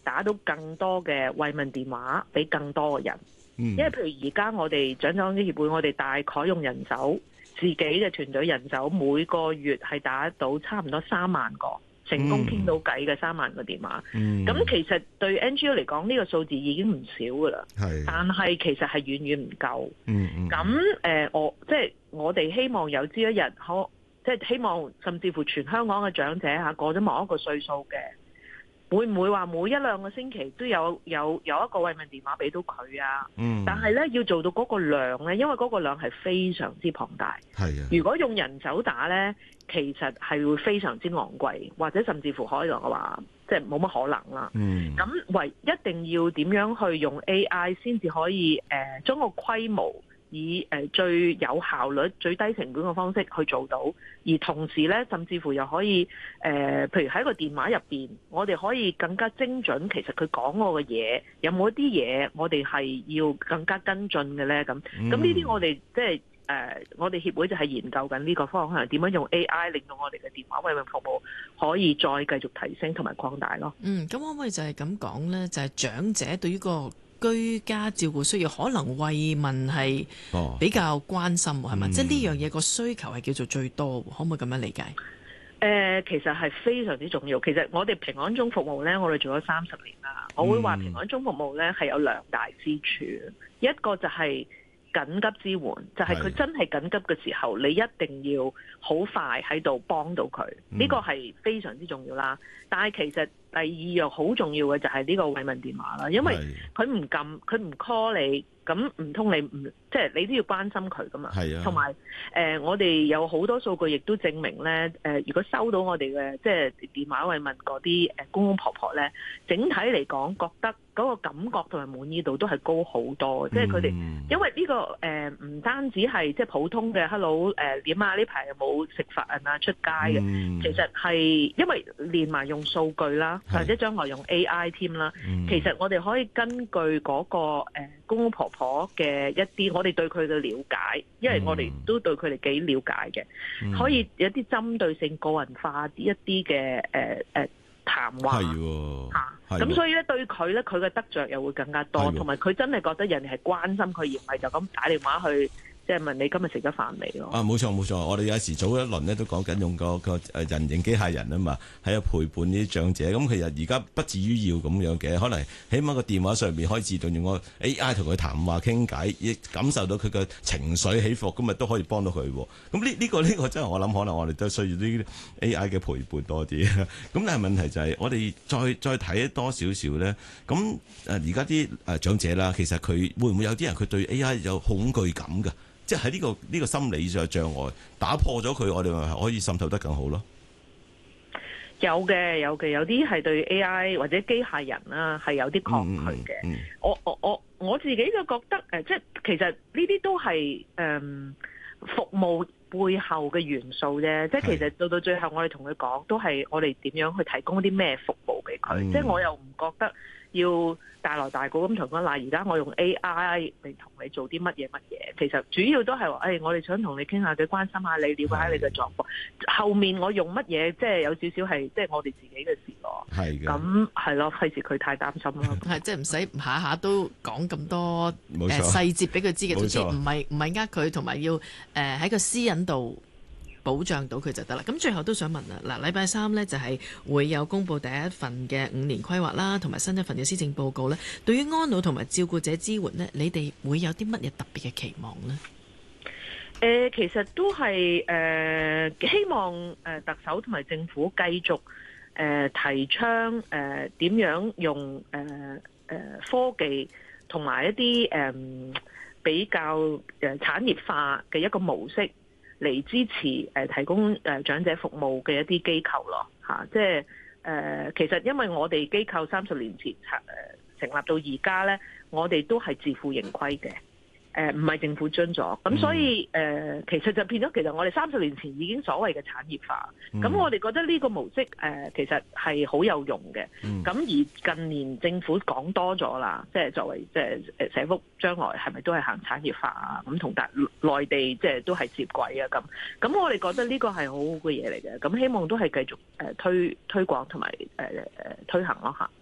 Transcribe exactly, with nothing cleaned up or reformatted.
打到更多嘅慰問電話俾更多嘅人。 嗯、 因為譬如而家我哋長者協會，我哋大概用人手，自己嘅團隊人手，每個月係打到差唔多三萬個成功傾到偈嘅三萬個電話。咁、嗯、其實對 N G O 嚟講，呢、這個數字已經唔少噶啦。係，但係其實係遠遠唔夠。嗯咁誒、呃，我即係我哋希望有朝一日可，即係希望甚至乎全香港嘅長者嚇過咗某一個歲數嘅。會唔會話每一兩個星期都有有有一個慰問電話俾到佢啊？嗯，但係咧要做到嗰個量咧，因為嗰個量係非常之龐大。係啊，如果用人手打咧，其實係會非常之昂貴，或者甚至乎可以話即係冇乜可能啦。嗯，咁唯一定要點樣去用 A I 先至可以誒、呃、將個規模以誒最有效率、最低成本嘅方式去做到，而同時咧，甚至乎又可以誒、呃，譬如喺個電話入邊，我哋可以更加精準。其實佢講我嘅嘢，有冇一啲嘢我哋係要更加跟進嘅咧？咁咁呢啲我哋即係誒，我哋協會就係研究緊呢個方向，點樣用 A I 令到我哋嘅電話慰問服務可以再繼續提升同埋擴大咯。 嗯，咁可唔可以就係咁講咧？就係、是、長者對於個居家照顧需要，可能慰問係比較關心，係咪、哦？即係呢樣嘢個需求係叫做最多，可唔可以咁樣理解？誒、 呃，其實係非常之重要。其實我哋平安鐘服務咧，我哋做咗三十年啦。我會話平安鐘服務咧係有兩大支柱，一個就係緊急支援，就係、是、佢真係緊急嘅時候，你一定要好快喺度幫到佢。呢、這個係非常之重要啦。但係其實第二樣好重要嘅就係呢個慰問電話啦，因為佢唔撳，佢唔 call 你，咁唔通你唔即係你都要關心佢噶嘛？係啊。同埋誒，我哋有好多數據亦都證明咧，誒、呃，如果收到我哋嘅即係電話慰問嗰啲誒公公婆婆咧，整體嚟講覺得嗰個感覺同埋滿意度都係高好多。即係佢哋因為呢、這個誒唔、呃、單止係即係普通嘅 hello 誒點啊，呢排有冇食飯啊出街嘅、嗯，其實係因為連埋用數據啦。或者將來用 A I 添啦，其實我哋可以根據嗰、那個誒、呃、公公婆婆嘅一啲，我哋對佢嘅了解，因為我哋都對佢哋幾了解嘅、嗯，可以有啲針對性、個人化一啲嘅誒誒談話嚇，咁、啊、所以咧對佢咧，佢嘅得着又會更加多，同埋佢真係覺得人哋係關心佢，而唔係就咁打電話去。即係問你今日食咗飯未咯？啊， 冇錯冇錯，我哋有時早一輪咧都講緊用個個誒人形機械人啊嘛，喺度陪伴啲長者。咁其實而家不至於要咁樣嘅，可能起碼個電話上面可以自動用個 A I 同佢談話傾偈，亦感受到佢嘅情緒起伏，咁咪都可以幫到佢。咁呢呢個呢、呢個真係我諗，可能我哋都需要啲 A I 嘅陪伴多啲。咁但係問題就係、是、我哋再再睇多少少咧。咁誒而家啲誒長者啦，其實佢會唔會有啲人佢對 A I 有恐懼感㗎？即係喺呢個呢、呢個心理上障礙打破咗佢，我哋咪可以滲透得更好咯。 有嘅有嘅，有啲係對 A I 或者機械人啦係有啲抗拒嘅、嗯嗯嗯。我我我我自己就覺得誒，即係其實呢啲都係誒、嗯、服務背後嘅元素啫。即係其實到到最後，我哋同佢講都係我哋點樣去提供啲咩服務俾佢、嗯。即係我又唔覺得要大來大個咁同佢嗱，而家我用 A I 嚟同你做啲乜嘢乜嘢，其實主要都係話，誒、哎，我哋想同你傾下，佢關心下你，了解下你嘅狀況。後面我用乜嘢，即係有少少係，即係我哋自己嘅事咯。係嘅。咁係咯，費事佢太擔心咯。 係，即係唔使下下都講咁多誒細節俾佢知嘅，總之唔係唔係呃佢，同埋要誒喺、呃、個私隱度保障到佢就得啦。咁最後都想問啦，嗱，禮拜三呢就係會有公布第一份嘅五年規劃啦，同埋新一份嘅施政報告呢。對於安老同埋照顧者支援呢，你哋會有啲乜嘢特別嘅期望呢？ 誒、呃，其實都係誒、呃、希望誒、呃、特首同埋政府繼續誒、呃、提倡誒點、呃、樣用誒誒、呃呃、科技同埋一啲誒、呃、比較誒產業化嘅一個模式，嚟支持誒、呃、提供誒、呃、長者服務嘅一啲機構咯嚇、啊，即係誒、呃、其實因為我哋機構三十年前誒、呃、成立到而家咧，我哋都係自負盈虧嘅。誒唔係政府津助，咁所以誒、呃、其實就變咗，其實我哋三十年前已經所謂嘅產業化，咁、嗯、我哋覺得呢個模式誒、呃、其實係好有用嘅。咁、嗯、而近年政府講多咗啦，即係作為即係誒社福將來係咪都係行產業化啊？咁同大內地即係都係接軌啊咁。咁我哋覺得呢個係好好嘅嘢嚟嘅，咁希望都係繼續誒推推廣同埋誒誒推行咯嚇。